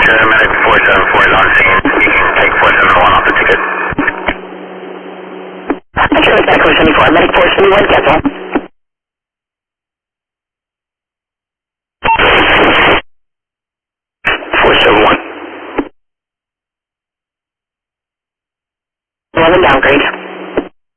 Roger, medic 474 is on scene. You can take 471 off the ticket. Roger, medic 474. Medic 471, cancel. Downgrade.